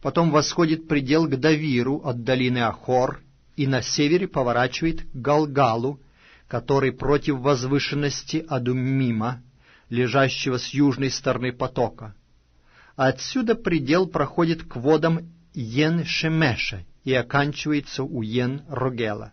Потом восходит предел к Давиру от долины Ахор, и на севере поворачивает к Галгалу, который против возвышенности Адуммима, лежащего с южной стороны потока. Отсюда предел проходит к водам Йен-Шемеша и оканчивается у Йен-Рогела.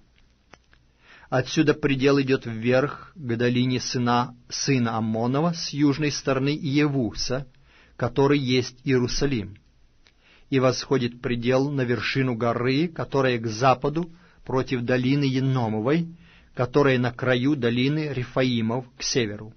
Отсюда предел идет вверх к долине сына Аммонова с южной стороны Иевуса, который есть Иерусалим, и восходит предел на вершину горы, которая к западу против долины Еномовой, которая на краю долины Рефаимов к северу.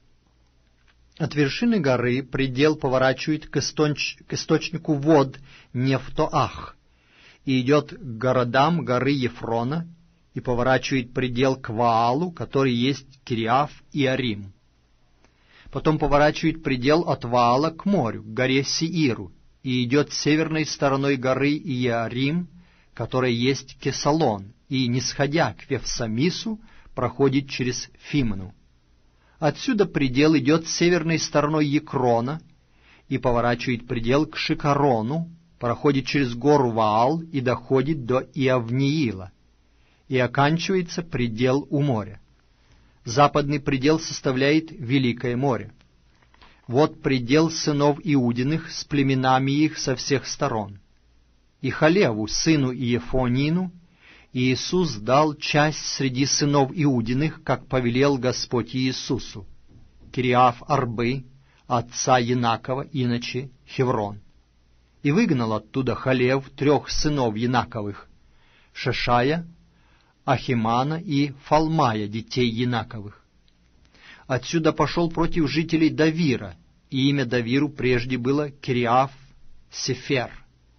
От вершины горы предел поворачивает к источнику вод Нефтоах и идет к городам горы Ефрона, и поворачивает предел к Ваалу, который есть Кириаф и Арим. Потом поворачивает предел от Ваала к морю, к горе Сеиру, и идет северной стороной горы Иарим, которая есть Кесалон, и, нисходя к Вефсамису, проходит через Фимну. Отсюда предел идет северной стороной Екрона и поворачивает предел к Шикарону, проходит через гору Ваал и доходит до Иавниила, и оканчивается предел у моря. Западный предел составляет Великое море. Вот предел сынов Иудиных с племенами их со всех сторон. И Халеву, сыну Иефонину, Иисус дал часть среди сынов Иудиных, как повелел Господь Иисусу, Кириаф-Арбы, отца Янакова, иначе Хеврон. И выгнал оттуда Халев 3 сынов Янаковых, Шешая, Ахимана и Фалмая, детей Янаковых. Отсюда пошел против жителей Давира, и имя Давиру прежде было Кириаф-Сефер.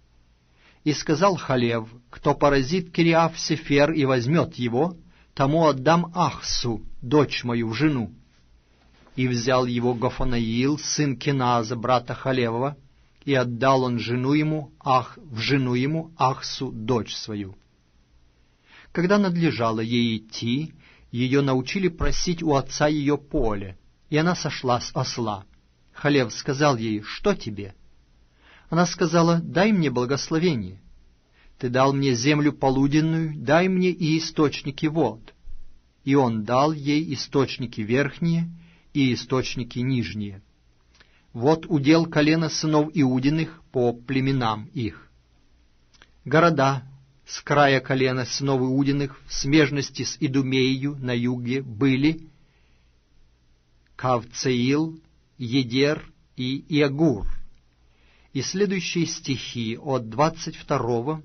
И сказал Халев: кто поразит Кириаф-Сефер и возьмет его, тому отдам Ахсу, дочь мою, в жену. И взял его Гофанаил, сын Кеназа, брата Халевова, и отдал он в жену ему Ахсу, дочь свою. Когда надлежало ей идти, ее научили просить у отца ее поле, и она сошла с осла. Халев сказал ей: что тебе? Она сказала: дай мне благословение. Ты дал мне землю полуденную, дай мне и источники вод. И он дал ей источники верхние и источники нижние. Вот удел колена сынов Иудиных по племенам их. Города с края колена сынов Иудиных в смежности с Идумею на юге были Кавцеил, Едер и Иагур. И следующие стихи от 22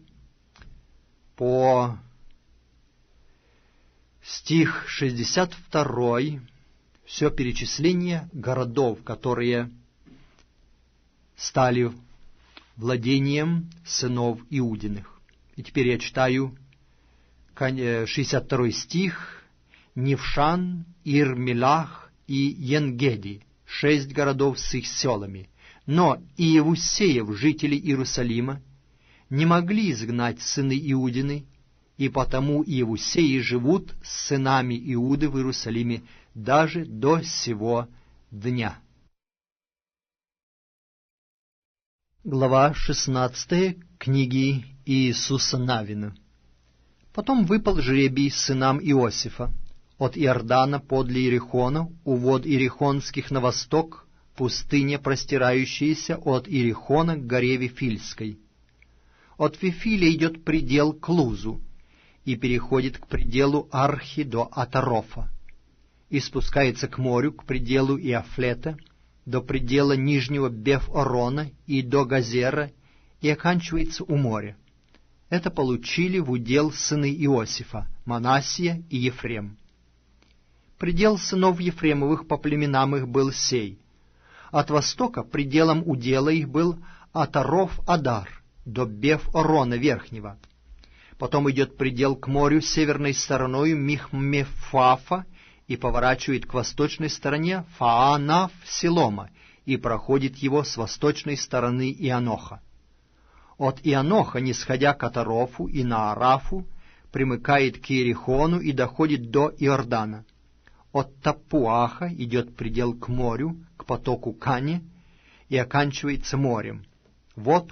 по стих 62, все перечисление городов, которые стали владением сынов Иудиных. И теперь я читаю 62 стих. Нившан, Ирмелах и Енгеди, 6 городов с их селами. Но Иевусеев, жители Иерусалима, не могли изгнать сыны Иудины, и потому Иевусеи живут с сынами Иуды в Иерусалиме даже до сего дня. Глава 16 книги Иисуса Навина. Потом выпал жребий сынам Иосифа от Иордана подле Иерихона, у вод Иерихонских на восток, пустыня, простирающаяся от Иерихона к горе Вифильской. От Вифиля идет предел к Лузу и переходит к пределу Архи до Атарофа, и спускается к морю, к пределу Иафлета, до предела нижнего Беф-Орона и до Газера, и оканчивается у моря. Это получили в удел сыны Иосифа, Манассия и Ефрем. Предел сынов Ефремовых по племенам их был сей. От востока пределом удела их был Атаров-Адар до Беф-Орона верхнего. Потом идет предел к морю северной стороною Михмефафа и поворачивает к восточной стороне Фаанав-Силома и проходит его с восточной стороны Ианоха. От Ианоха, нисходя к Атарофу и Наарафу, примыкает к Иерихону и доходит до Иордана. От Тапуаха идет предел к морю, к потоку Кане, и оканчивается морем. Вот